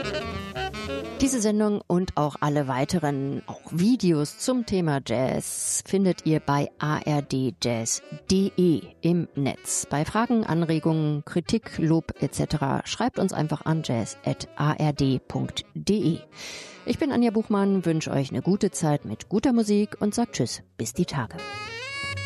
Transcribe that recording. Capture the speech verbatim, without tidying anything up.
Diese Sendung und auch alle weiteren auch Videos zum Thema Jazz findet ihr bei a r d jazz punkt d e im Netz. Bei Fragen, Anregungen, Kritik, Lob et cetera schreibt uns einfach an jazz at a r d punkt d e. Ich bin Anja Buchmann, wünsche euch eine gute Zeit mit guter Musik und sagt Tschüss, bis die Tage.